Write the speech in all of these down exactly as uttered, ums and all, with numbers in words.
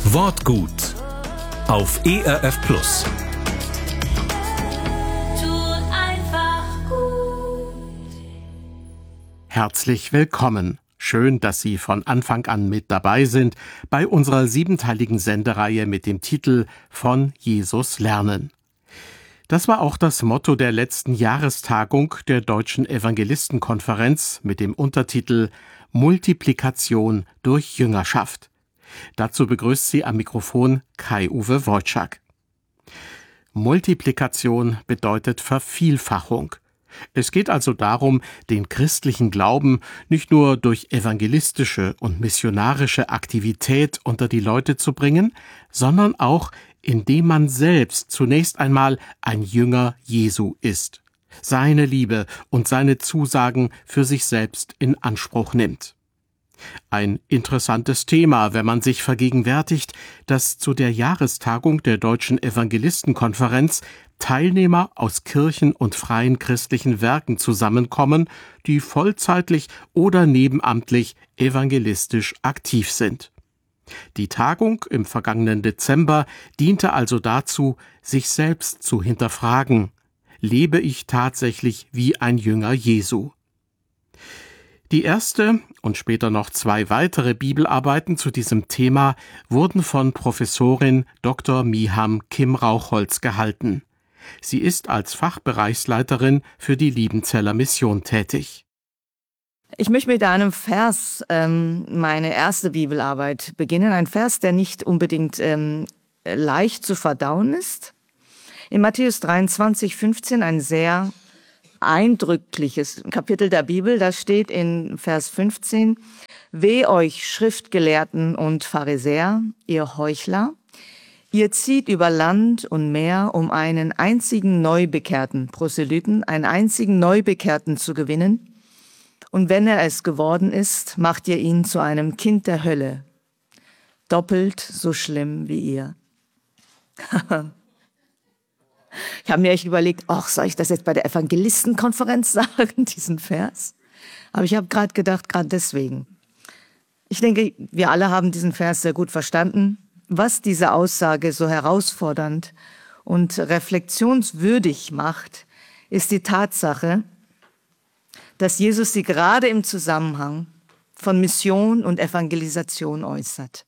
Wortgut auf E R F Plus. Tut einfach gut. Herzlich willkommen. Schön, dass Sie von Anfang an mit dabei sind bei unserer siebenteiligen Sendereihe mit dem Titel Von Jesus lernen. Das war auch das Motto der letzten Jahrestagung der Deutschen Evangelistenkonferenz mit dem Untertitel Multiplikation durch Jüngerschaft. Dazu begrüßt sie am Mikrofon Kai-Uwe Wojczak. Multiplikation bedeutet Vervielfachung. Es geht also darum, den christlichen Glauben nicht nur durch evangelistische und missionarische Aktivität unter die Leute zu bringen, sondern auch, indem man selbst zunächst einmal ein Jünger Jesu ist, seine Liebe und seine Zusagen für sich selbst in Anspruch nimmt. Ein interessantes Thema, wenn man sich vergegenwärtigt, dass zu der Jahrestagung der Deutschen Evangelistenkonferenz Teilnehmer aus Kirchen und freien christlichen Werken zusammenkommen, die vollzeitlich oder nebenamtlich evangelistisch aktiv sind. Die Tagung im vergangenen Dezember diente also dazu, sich selbst zu hinterfragen: Lebe ich tatsächlich wie ein Jünger Jesu? Die erste und später noch zwei weitere Bibelarbeiten zu diesem Thema wurden von Professorin Doktor Miham Kim Rauchholz gehalten. Sie ist als Fachbereichsleiterin für die Liebenzeller Mission tätig. Ich möchte mit einem Vers ähm, meine erste Bibelarbeit beginnen. Ein Vers, der nicht unbedingt ähm, leicht zu verdauen ist. In Matthäus dreiundzwanzig, fünfzehn ein sehr eindrückliches Kapitel der Bibel. Da steht in Vers fünfzehn: Weh euch Schriftgelehrten und Pharisäer, ihr Heuchler! Ihr zieht über Land und Meer, um einen einzigen Neubekehrten, Proselyten, einen einzigen Neubekehrten zu gewinnen. Und wenn er es geworden ist, macht ihr ihn zu einem Kind der Hölle, doppelt so schlimm wie ihr. Ich habe mir echt überlegt, ach, soll ich das jetzt bei der Evangelistenkonferenz sagen, diesen Vers? Aber ich habe gerade gedacht, gerade deswegen. Ich denke, wir alle haben diesen Vers sehr gut verstanden. Was diese Aussage so herausfordernd und reflexionswürdig macht, ist die Tatsache, dass Jesus sie gerade im Zusammenhang von Mission und Evangelisation äußert.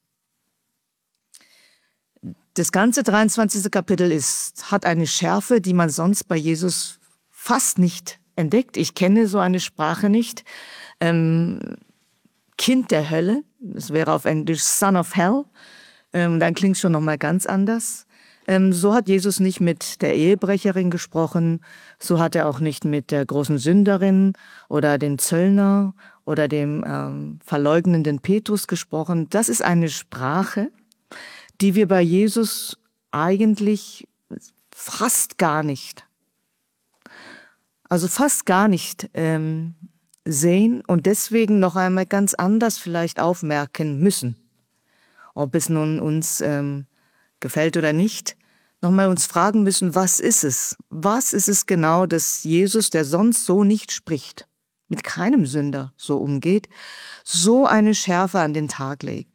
Das ganze dreiundzwanzigste Kapitel ist, hat eine Schärfe, die man sonst bei Jesus fast nicht entdeckt. Ich kenne so eine Sprache nicht. Ähm, Kind der Hölle, das wäre auf Englisch Son of Hell. Ähm, dann klingt es schon nochmal ganz anders. Ähm, so hat Jesus nicht mit der Ehebrecherin gesprochen, so hat er auch nicht mit der großen Sünderin oder dem Zöllner oder dem ähm, verleugnenden Petrus gesprochen. Das ist eine Sprache, die wir bei Jesus eigentlich fast gar nicht, also fast gar nicht ähm, sehen und deswegen noch einmal ganz anders vielleicht aufmerken müssen. Ob es nun uns ähm, gefällt oder nicht, nochmal uns fragen müssen, was ist es? Was ist es genau, dass Jesus, der sonst so nicht spricht, mit keinem Sünder so umgeht, so eine Schärfe an den Tag legt?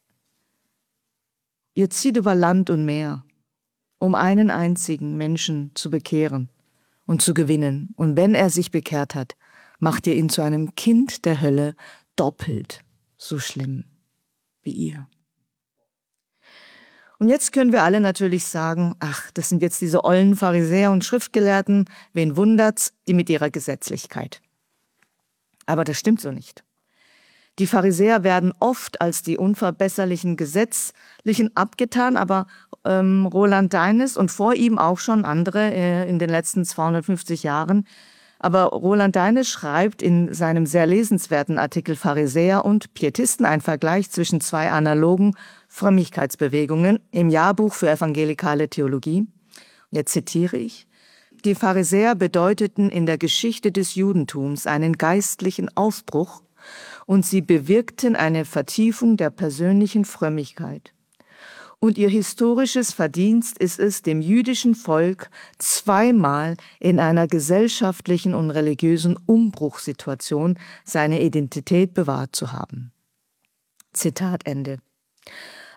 Ihr zieht über Land und Meer, um einen einzigen Menschen zu bekehren und zu gewinnen. Und wenn er sich bekehrt hat, macht ihr ihn zu einem Kind der Hölle, doppelt so schlimm wie ihr. Und jetzt können wir alle natürlich sagen, ach, das sind jetzt diese ollen Pharisäer und Schriftgelehrten, wen wundert's, die mit ihrer Gesetzlichkeit. Aber das stimmt so nicht. Die Pharisäer werden oft als die unverbesserlichen Gesetzlichen abgetan, aber ähm, Roland Deines und vor ihm auch schon andere äh, in den letzten zweihundertfünfzig Jahren. Aber Roland Deines schreibt in seinem sehr lesenswerten Artikel Pharisäer und Pietisten ein Vergleich zwischen zwei analogen Frömmigkeitsbewegungen im Jahrbuch für evangelikale Theologie. Jetzt zitiere ich: Die Pharisäer bedeuteten in der Geschichte des Judentums einen geistlichen Aufbruch und sie bewirkten eine Vertiefung der persönlichen Frömmigkeit. Und ihr historisches Verdienst ist es, dem jüdischen Volk zweimal in einer gesellschaftlichen und religiösen Umbruchssituation seine Identität bewahrt zu haben. Zitat Ende.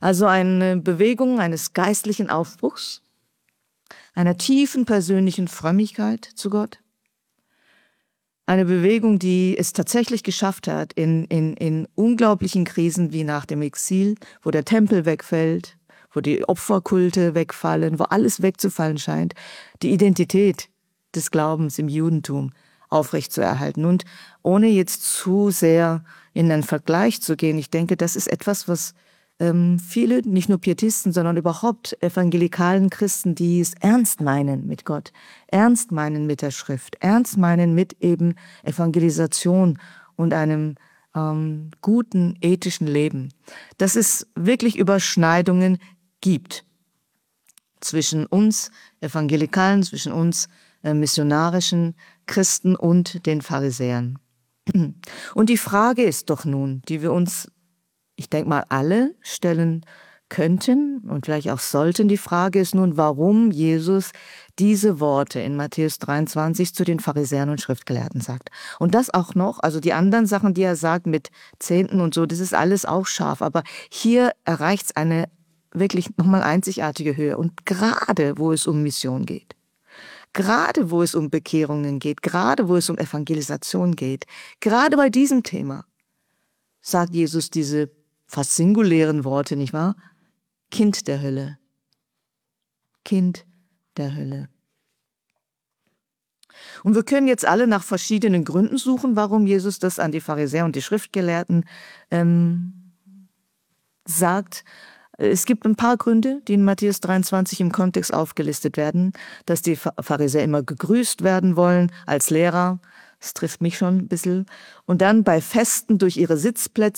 Also eine Bewegung eines geistlichen Aufbruchs, einer tiefen persönlichen Frömmigkeit zu Gott. Eine Bewegung, die es tatsächlich geschafft hat, in, in, in unglaublichen Krisen wie nach dem Exil, wo der Tempel wegfällt, wo die Opferkulte wegfallen, wo alles wegzufallen scheint, die Identität des Glaubens im Judentum aufrechtzuerhalten. Und ohne jetzt zu sehr in einen Vergleich zu gehen, ich denke, das ist etwas, was ähm, viele, nicht nur Pietisten, sondern überhaupt evangelikalen Christen, die es ernst meinen mit Gott, ernst meinen mit der Schrift, ernst meinen mit eben Evangelisation und einem ähm, guten ethischen Leben, dass es wirklich Überschneidungen gibt zwischen uns Evangelikalen, zwischen uns äh, missionarischen Christen und den Pharisäern. Und die Frage ist doch nun, die wir uns, ich denke mal, alle stellen könnten und vielleicht auch sollten, die Frage ist nun, warum Jesus diese Worte in Matthäus dreiundzwanzig zu den Pharisäern und Schriftgelehrten sagt. Und das auch noch, also die anderen Sachen, die er sagt mit Zehnten und so, das ist alles auch scharf, aber hier erreicht es eine wirklich nochmal einzigartige Höhe. Und gerade, wo es um Mission geht, gerade, wo es um Bekehrungen geht, gerade, wo es um Evangelisation geht, gerade bei diesem Thema, sagt Jesus diese fast singulären Worte, nicht wahr? Kind der Hölle. Kind der Hölle. Und wir können jetzt alle nach verschiedenen Gründen suchen, warum Jesus das an die Pharisäer und die Schriftgelehrten ähm, sagt. Es gibt ein paar Gründe, die in Matthäus dreiundzwanzig im Kontext aufgelistet werden, dass die Pharisäer immer gegrüßt werden wollen als Lehrer. Das trifft mich schon ein bisschen. Und dann bei Festen durch ihre Sitzplätze